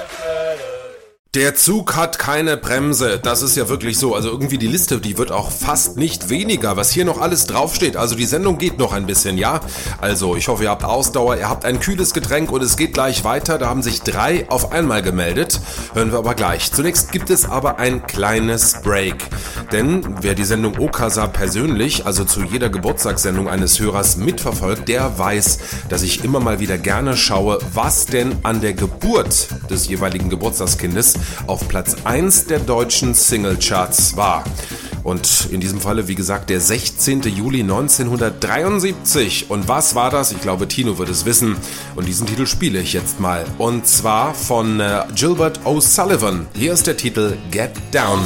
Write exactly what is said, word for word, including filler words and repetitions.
Der Zug hat keine Bremse, das ist ja wirklich so, also irgendwie die Liste, die wird auch fast nicht weniger, was hier noch alles draufsteht, also die Sendung geht noch ein bisschen, ja? Also ich hoffe, ihr habt Ausdauer, ihr habt ein kühles Getränk und es geht gleich weiter, da haben sich drei auf einmal gemeldet, hören wir aber gleich. Zunächst gibt es aber ein kleines Break, denn wer die Sendung Okasa persönlich, also zu jeder Geburtstagssendung eines Hörers mitverfolgt, der weiß, dass ich immer mal wieder gerne schaue, was denn an der Geburt des jeweiligen Geburtstagskindes auf Platz eins der deutschen Singlecharts war. Und in diesem Falle, wie gesagt, der sechzehnten Juli neunzehnhundertdreiundsiebzig. Und was war das? Ich glaube, Tino wird es wissen. Und diesen Titel spiele ich jetzt mal. Und zwar von äh, Gilbert O'Sullivan. Hier ist der Titel Get Down.